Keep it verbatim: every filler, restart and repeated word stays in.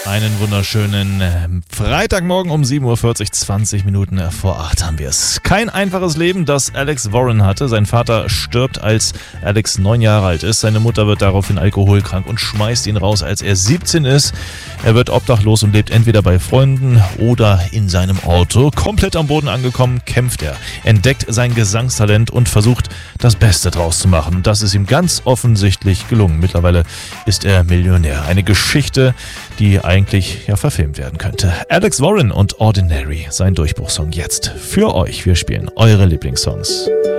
Einen wunderschönen äh, Freitagmorgen um sieben Uhr vierzig, zwanzig Minuten vor acht haben wir es. Kein einfaches Leben, das Alex Warren hatte. Sein Vater stirbt, als Alex neun Jahre alt ist. Seine Mutter wird daraufhin alkoholkrank und schmeißt ihn raus, als er siebzehn ist. Er wird obdachlos und lebt entweder bei Freunden oder in seinem Auto. Komplett am Boden angekommen, kämpft er, entdeckt sein Gesangstalent und versucht, das Beste draus zu machen. Das ist ihm ganz offensichtlich gelungen. Mittlerweile ist er Millionär. Eine Geschichte, die eigentlich ja verfilmt werden könnte. Alex Warren und Ordinary, sein Durchbruchssong jetzt für euch. Wir spielen eure Lieblingssongs.